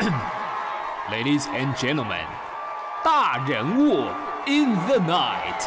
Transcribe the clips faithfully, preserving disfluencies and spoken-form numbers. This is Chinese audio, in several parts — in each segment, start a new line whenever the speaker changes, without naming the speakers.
Ladies and gentlemen， 大人物 in the night。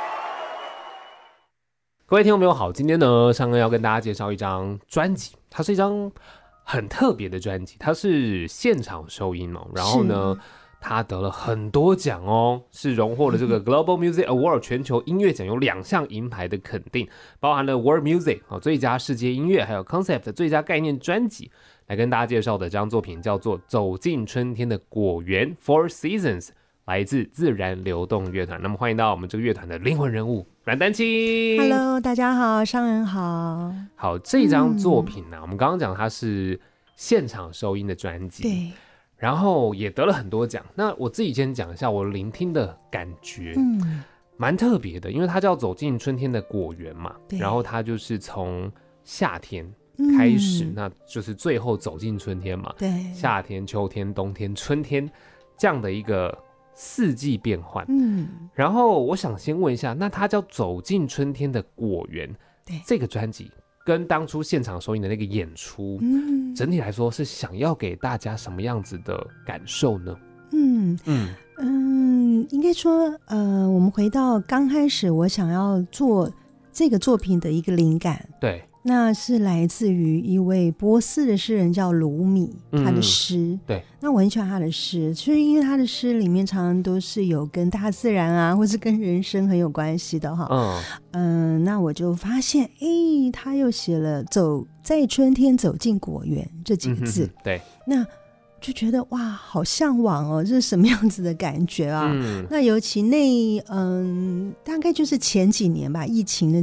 各位听众朋友好，今天呢，尚恩要跟大家介绍一张专辑，它是一张很特别的专辑，它是现场收音哦，然后呢，它得了很多奖哦，是荣获了这个 Global Music Award 全球音乐奖有两项银牌的肯定，包含了 World Music 哦最佳世界音乐，还有 Concept 最佳概念专辑。来跟大家介绍的这张作品叫做《走进春天的果园》 Four Seasons， 来自自然流动乐团。那么欢迎到我们这个乐团的灵魂人物阮丹青。
Hello， 大家好，商人好。
好，这张作品呢、啊嗯，我们刚刚讲它是现场收音的专辑，
对，
然后也得了很多奖。那我自己先讲一下我聆听的感觉，嗯，蛮特别的，因为它叫走进春天的果园嘛，然后它就是从夏天开始、嗯、那就是最后走进春天嘛，
对，
夏天、秋天、冬天、春天这样的一个四季变换。嗯，然后我想先问一下，那它叫走进春天的果园，对，这个专辑跟当初现场收音的那个演出，嗯，整体来说是想要给大家什么样子的感受呢？
嗯嗯嗯，应该说，呃，我们回到刚开始我想要做这个作品的一个灵感，
对。
那是来自于一位波斯的诗人叫鲁米，他的诗、嗯、
对，
那我很喜欢他的诗，就是因为他的诗里面常常都是有跟大自然啊或是跟人生很有关系的哈。嗯嗯，那我就发现哎，他又写了走在春天走进果园这几个字、
嗯、对，
那就觉得哇好向往哦，这是什么样子的感觉啊、嗯、那尤其那嗯大概就是前几年吧，疫情的